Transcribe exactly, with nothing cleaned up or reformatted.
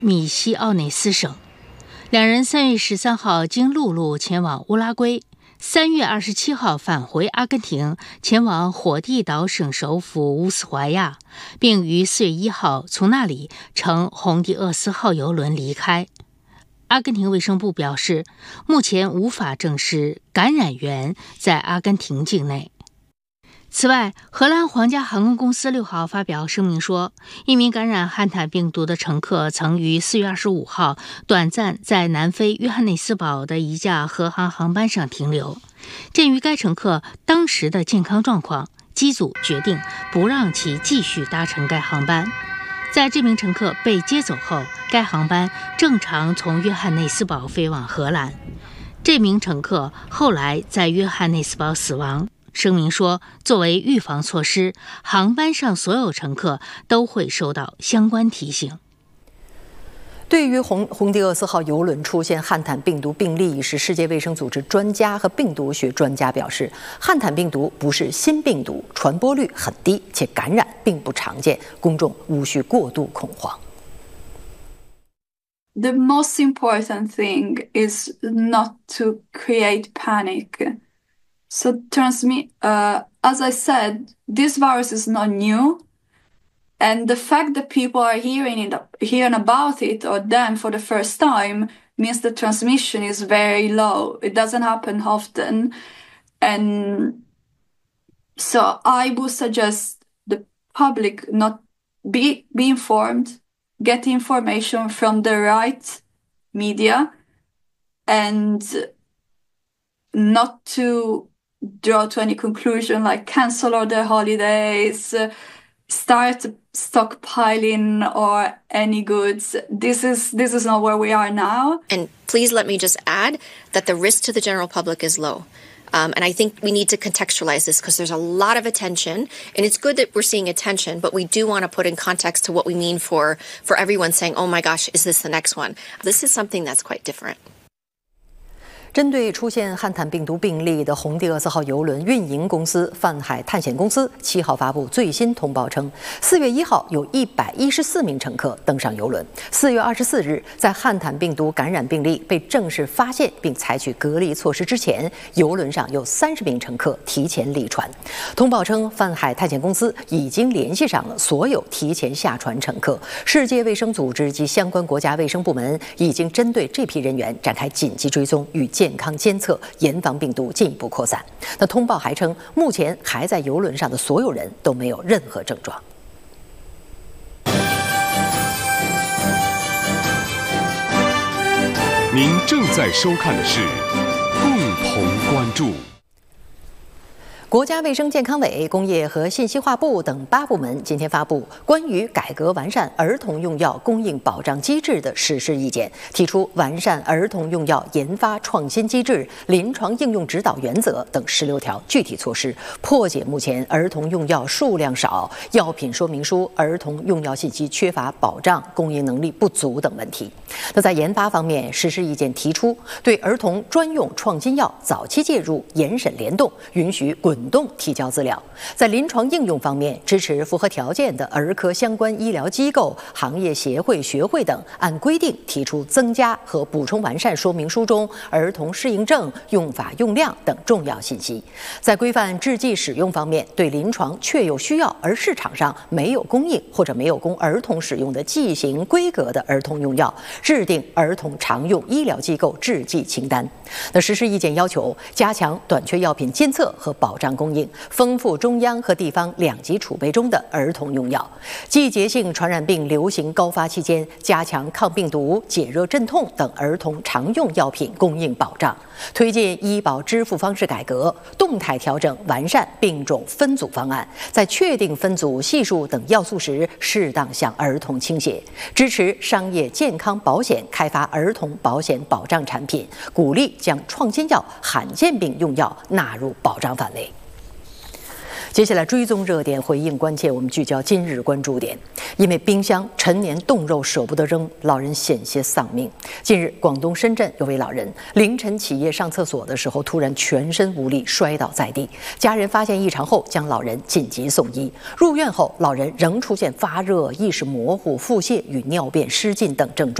米西奥内斯省。两人三月十三号经陆路前往乌拉圭，三月二十七号返回阿根廷，前往火地岛省首府乌斯怀亚，并于四月一号从那里乘洪迪厄斯号邮轮离开。阿根廷卫生部表示，目前无法证实感染源在阿根廷境内。此外，荷兰皇家航空公司六号发表声明说，一名感染汉坦病毒的乘客曾于四月二十五号短暂在南非约翰内斯堡的一架荷航航班上停留。鉴于该乘客当时的健康状况，机组决定不让其继续搭乘该航班。在这名乘客被接走后，该航班正常从约翰内斯堡飞往荷兰。这名乘客后来在约翰内斯堡死亡。声明说，作为预防措施，航班上所有乘客都会收到相关提醒。 对于洪洪迪厄斯号邮轮出现汉坦病毒病例一事，世界卫生组织专家和病毒学专家表示，汉坦病毒不是新病毒，传播率很低，且感染并不常见，公众无需过度恐慌。 The most important thing is not to create panic. So transmit, uh, as I said, this virus is not new. And the fact that people are hearing it, hearing about it or them for the first time means the transmission is very low. It doesn't happen often. And so I would suggest the public not be, be informed, get information from the right media, and not to draw to any conclusion like cancel all their holidays, start stockpiling or any goods. This is this is not where we are now. And please let me just add that the risk to the general public is low. Um, and I think we need to contextualize this because there's a lot of attention, and it's good that we're seeing attention, but we do want to put in context to what we mean for, for everyone saying, oh my gosh, is this the next one? This is something that's quite different. 针对出现汉坦病毒病例的洪迪厄斯号邮轮运营公司泛海探险公司七号发布最新通报称，四月一号有一百一十四名乘客登上邮轮。四月二十四日，在汉坦病毒感染病例被正式发现并采取隔离措施之前，邮轮上有三十名乘客提前离船。通报称，泛海探险公司已经联系上了所有提前下船乘客，世界卫生组织及相关国家卫生部门已经针对这批人员展开紧急追踪与健康监测，严防病毒进一步扩散。那通报还称，目前还在邮轮上的所有人都没有任何症状。 您正在收看的是共同关注。 国家卫生健康委、工业和信息化部等八部门今天发布关于改革完善儿童用药供应保障机制的实施意见，提出完善儿童用药研发创新机制、临床应用指导原则等十六条具体措施，破解目前儿童用药数量少、药品说明书、儿童用药信息缺乏保障、供应能力不足等问题。那在研发方面，实施意见提出对儿童专用创新药早期介入、严审联动，允许滚动提交资料。在临床应用方面，支持符合条件的儿科相关医疗机构、行业协会、学会等按规定提出增加和补充完善说明书中儿童适应症、用法用量等重要信息。在规范制剂使用方面，对临床确有需要而市场上没有供应或者没有供儿童使用的剂型规格的儿童用药，制定儿童常用医疗机构制剂清单。那实施意见要求加强短缺药品监测和保障供应，丰富中央和地方两级储备中的儿童用药。季节性传染病流行高发期间，加强抗病毒、解热镇痛等儿童常用药品供应保障。推进医保支付方式改革，动态调整完善病种分组方案，在确定分组系数等要素时，适当向儿童倾斜。支持商业健康保险开发儿童保险保障产品，鼓励将创新药、罕见病用药纳入保障范围。 接下来追踪热点，回应关切，我们聚焦今日关注点。因为冰箱陈年冻肉舍不得扔，老人险些丧命。近日，广东深圳有位老人凌晨起夜上厕所的时候，突然全身无力摔倒在地，家人发现异常后将老人紧急送医。入院后，老人仍出现发热、意识模糊、腹泻与尿便失禁等症状。